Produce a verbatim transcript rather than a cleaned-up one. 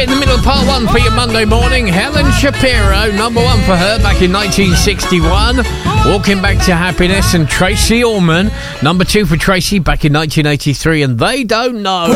bit in the middle of part one for your Monday morning. Helen Shapiro, number one for her back in nineteen sixty-one. Walking Back to Happiness. And Tracy Ullman, number two for Tracy back in nineteen eighty-three. And They Don't Know.